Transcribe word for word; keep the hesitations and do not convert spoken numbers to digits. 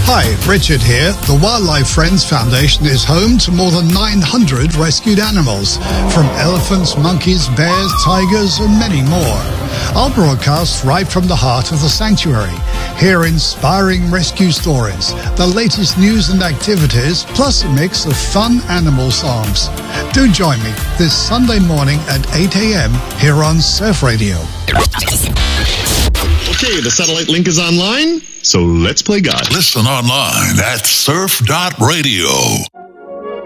Hi, Richard here. The Wildlife Friends Foundation is home to more than nine hundred rescued animals, from elephants, monkeys, bears, tigers, and many more. I'll broadcast right from the heart of the sanctuary. Hear inspiring rescue stories, the latest news and activities, plus a mix of fun animal songs. Do join me this Sunday morning at eight a.m. here on Surf Radio. Okay, the satellite link is online, so let's play God. Listen online at surf dot radio.